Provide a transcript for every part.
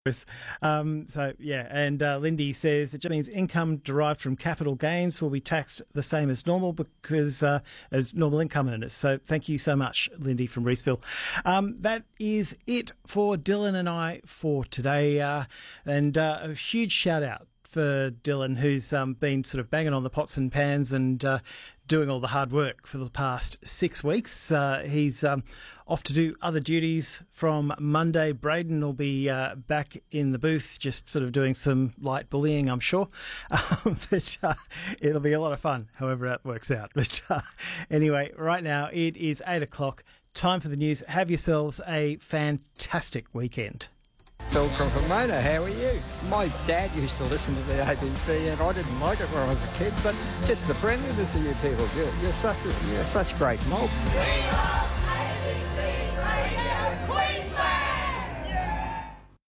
And Lindy says that means income derived from capital gains will be taxed the same as normal because as normal income earners. So thank you so much, Lindy from Reeseville. That is it for Dylan and I for today. And a huge shout out for Dylan, who's been sort of banging on the pots and pans and doing all the hard work for the past 6 weeks. He's off to do other duties from Monday. Braden will be back in the booth, just sort of doing some light bullying, I'm sure. But it'll be a lot of fun, however that works out. But anyway, right now it is 8 o'clock. Time for the news. Have yourselves a fantastic weekend. Phil from Pomona, how are you? My dad used to listen to the ABC and I didn't like it when I was a kid, but just the friendliness of you people, you're such great mob. We love ABC Radio Queensland! Yeah!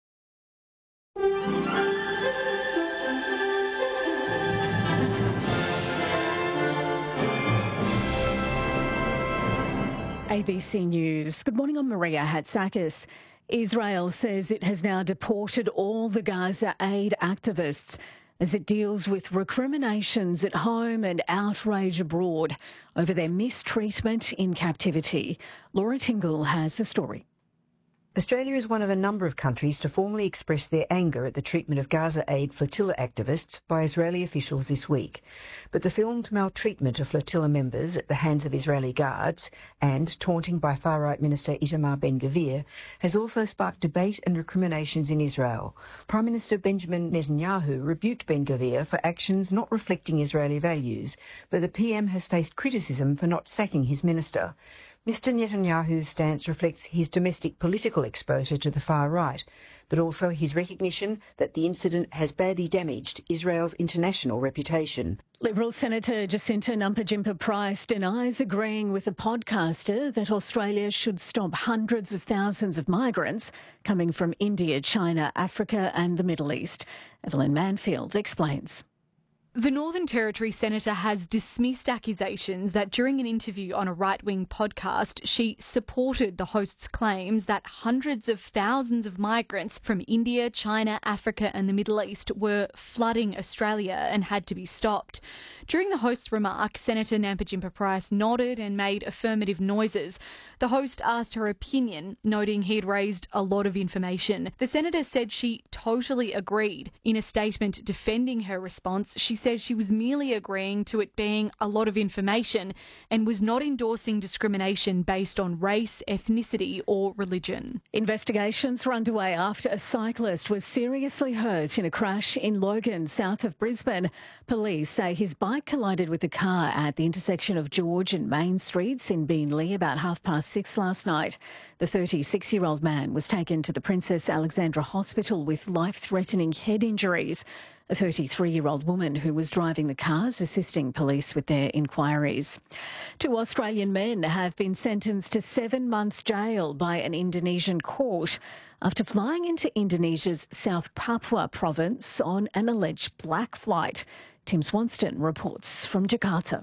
ABC News. Good morning, I'm Maria Hatzakis. Israel says it has now deported all the Gaza aid activists as it deals with recriminations at home and outrage abroad over their mistreatment in captivity. Laura Tingle has the story. Australia is one of a number of countries to formally express their anger at the treatment of Gaza Aid flotilla activists by Israeli officials this week. But the filmed maltreatment of flotilla members at the hands of Israeli guards and taunting by far-right Minister Itamar Ben-Gvir has also sparked debate and recriminations in Israel. Prime Minister Benjamin Netanyahu rebuked Ben-Gvir for actions not reflecting Israeli values, but the PM has faced criticism for not sacking his minister. Mr Netanyahu's stance reflects his domestic political exposure to the far right, but also his recognition that the incident has badly damaged Israel's international reputation. Liberal Senator Jacinta Nampijinpa-Price denies agreeing with the podcaster that Australia should stop hundreds of thousands of migrants coming from India, China, Africa and the Middle East. Evelyn Manfield explains. The Northern Territory Senator has dismissed accusations that during an interview on a right-wing podcast, she supported the host's claims that hundreds of thousands of migrants from India, China, Africa and the Middle East were flooding Australia and had to be stopped. During the host's remark, Senator Nampijinpa-Price nodded and made affirmative noises. The host asked her opinion, noting he had raised a lot of information. The senator said she totally agreed. In a statement defending her response, she said she was merely agreeing to it being a lot of information and was not endorsing discrimination based on race, ethnicity or religion. Investigations were underway after a cyclist was seriously hurt in a crash in Logan, south of Brisbane. Police say his bike collided with a car at the intersection of George and Main Streets in Beenleigh about 6:30 last night. The 36-year-old man was taken to the Princess Alexandra Hospital with life-threatening head injuries. A 33-year-old woman who was driving the cars assisting police with their inquiries. 2 Australian men have been sentenced to 7 months jail by an Indonesian court after flying into Indonesia's South Papua province on an alleged black flight. Tim Swanston reports from Jakarta.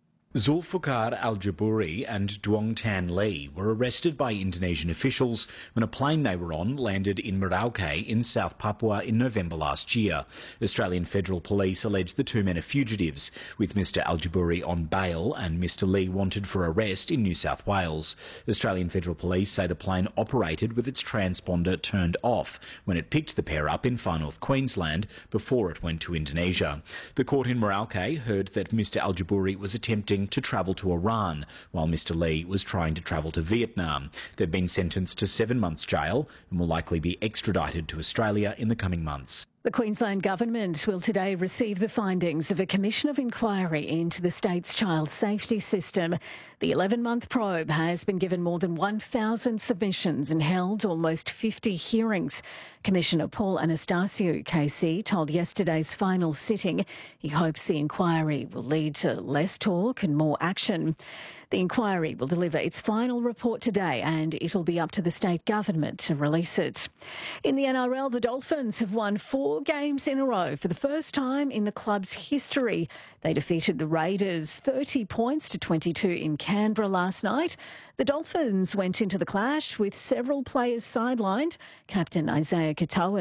Zulfikar Al-Jabouri and Duong Tan Lee were arrested by Indonesian officials when a plane they were on landed in Merauke in South Papua in November last year. Australian Federal Police allege the 2 men are fugitives, with Mr Al-Jabouri on bail and Mr Lee wanted for arrest in New South Wales. Australian Federal Police say the plane operated with its transponder turned off when it picked the pair up in Far North Queensland before it went to Indonesia. The court in Merauke heard that Mr Al-Jabouri was attempting to travel to Iran, while Mr Lee was trying to travel to Vietnam. They've been sentenced to 7 months jail and will likely be extradited to Australia in the coming months. The Queensland Government will today receive the findings of a commission of inquiry into the state's child safety system. The 11-month probe has been given more than 1,000 submissions and held almost 50 hearings. Commissioner Paul Anastasiou, KC, told yesterday's final sitting he hopes the inquiry will lead to less talk and more action. The inquiry will deliver its final report today and it'll be up to the state government to release it. In the NRL, the Dolphins have won 4 games in a row for the first time in the club's history. They defeated the Raiders 30 points to 22 in Canberra last night. The Dolphins went into the clash with several players sidelined. Captain Isaiah Katoa